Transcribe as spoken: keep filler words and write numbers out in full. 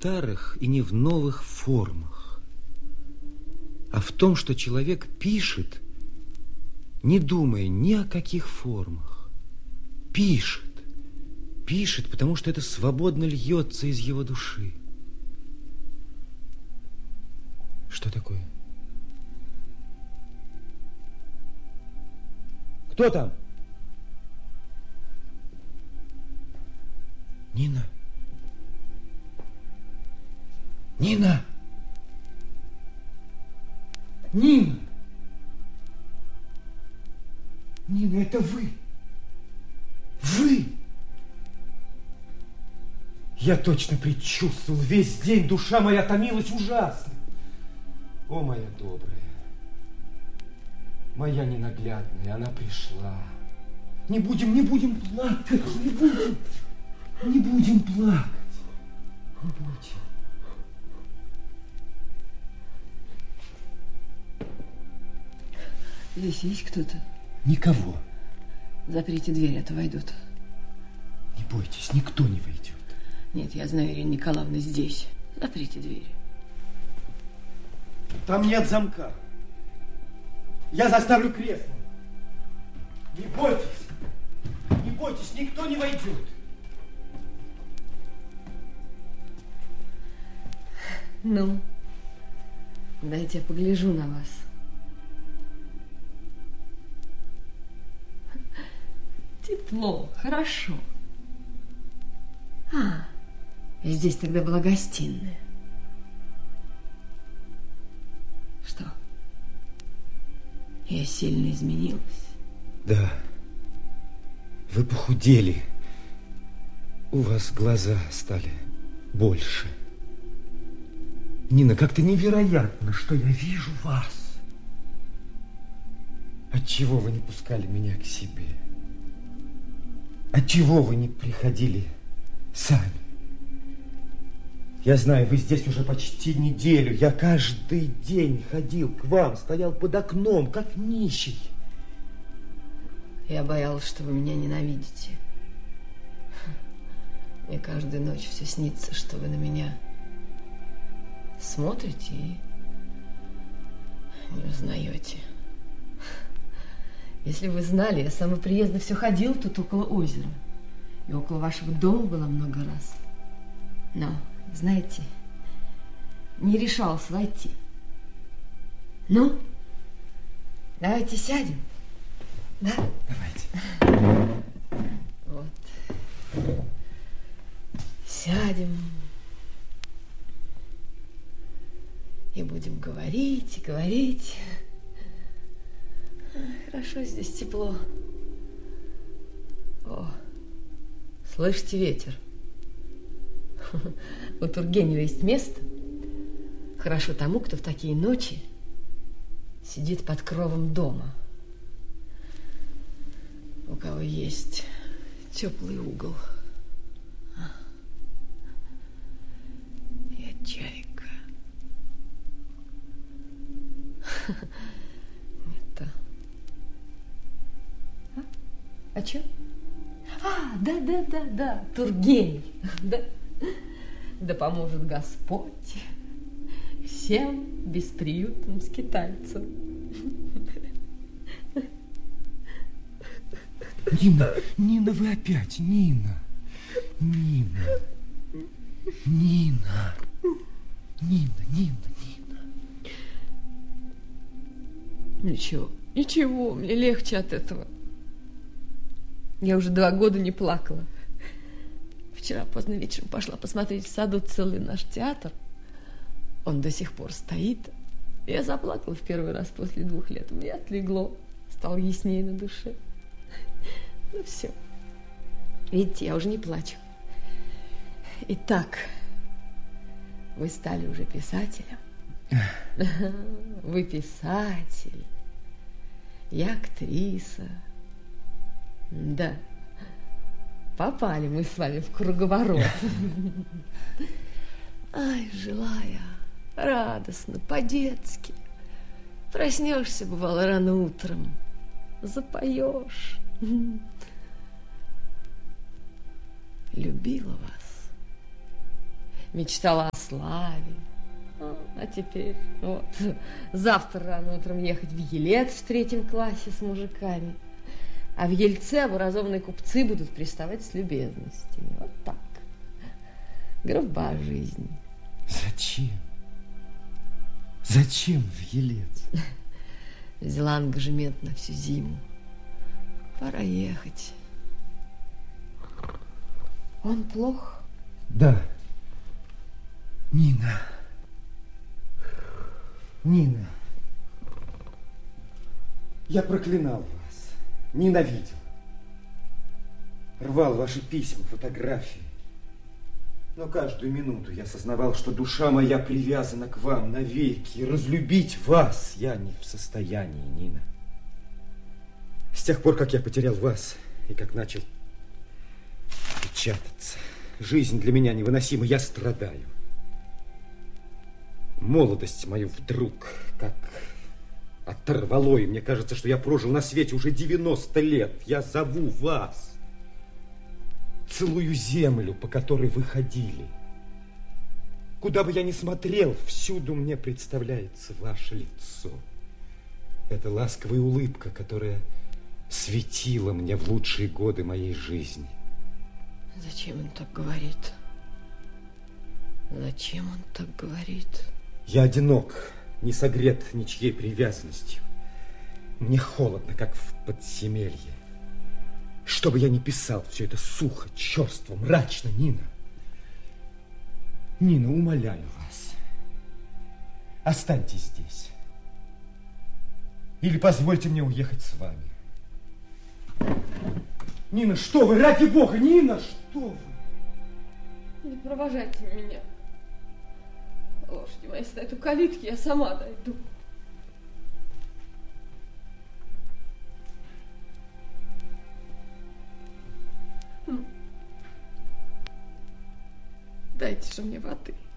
старых и не в новых формах, а в том, что человек пишет, не думая ни о каких формах. Пишет, пишет, потому что это свободно льется из его души. Что такое? Кто там? Нина? Нина! Нина! Нина, это вы! Вы! Я точно предчувствовал, весь день душа моя томилась ужасно. О, моя добрая, моя ненаглядная, она пришла. Не будем, не будем плакать, не будем, не будем плакать, не будем. Здесь есть кто-то? Никого. Заприте дверь, а то войдут. Не бойтесь, никто не войдет. Нет, я знаю, Ирина Николаевна здесь. Заприте дверь. Там нет замка. Я заставлю кресло. Не бойтесь, не бойтесь, никто не войдет. Ну, дайте я погляжу на вас. Тепло, хорошо. А, здесь тогда была гостиная. Что? Я сильно изменилась? Да. Вы похудели. У вас глаза стали больше. Нина, как-то невероятно, что я вижу вас. Отчего вы не пускали меня к себе? Отчего вы не приходили сами? Я знаю, вы здесь уже почти неделю. Я каждый день ходил к вам, стоял под окном, как нищий. Я боялась, что вы меня ненавидите. Мне каждую ночь все снится, что вы на меня смотрите и не узнаете. Если вы знали, я с самого приезда все ходил тут около озера. И около вашего дома была много раз. Но, знаете, не решалась войти. Ну, давайте сядем. Да? Давайте. Вот. Сядем. И будем говорить, и говорить. Хорошо здесь, тепло. О, слышите ветер? У Тургенева есть место. Хорошо тому, кто в такие ночи сидит под кровом дома. У кого есть теплый угол. Я чайка. Это... А? А чё? А, да-да-да-да, Тургенев. Да. Да поможет Господь всем бесприютным скитальцам. Нина, Нина, вы опять, Нина, Нина, Нина, Нина, Нина, Нина. Ничего, ничего, мне легче от этого. Я уже два года не плакала. Вчера поздно вечером пошла посмотреть в саду целый наш театр. Он до сих пор стоит. Я заплакала в первый раз после двух лет. Мне отлегло, стало яснее на душе. Ну все. Видите, я уже не плачу. Итак, вы стали уже писателем. Вы писатель. Я актриса. Да. Попали мы с вами в круговорот. Ай, жила я радостно, по-детски. Проснешься, бывало, рано утром, запоешь. Любила вас. мечтала о славе. А теперь вот завтра рано утром ехать в Елец в третьем классе с мужиками. А в Ельце образованные купцы будут приставать с любезностями. Вот так. Груба жизнь. Зачем? Зачем в Елец? Взяла ангажемент на всю зиму. Пора ехать. Он плох? Да. Нина. Нина. Я проклинал вас, ненавидел. Рвал ваши письма, фотографии. Но каждую минуту я осознавал, что душа моя привязана к вам навеки. И разлюбить вас я не в состоянии, Нина. С тех пор, как я потерял вас и как начал печататься, жизнь для меня невыносима, я страдаю. Молодость мою вдруг как оторвало, и мне кажется, что я прожил на свете уже девяносто лет. Я зову вас, целую землю, по которой вы ходили. Куда бы я ни смотрел, всюду мне представляется ваше лицо. Это ласковая улыбка, которая светила мне в лучшие годы моей жизни. Зачем он так говорит? Зачем он так говорит? Я одинок, не согрет ничьей привязанностью. Мне холодно, как в подземелье. Что бы я ни писал, все это сухо, черство, мрачно, Нина. Нина, умоляю вас, останьтесь здесь. Или позвольте мне уехать с вами. Нина, что вы, ради бога, Нина, что вы? Не провожайте меня. Лошади мои стоят у калитки, я сама дойду. Дайте же мне воды.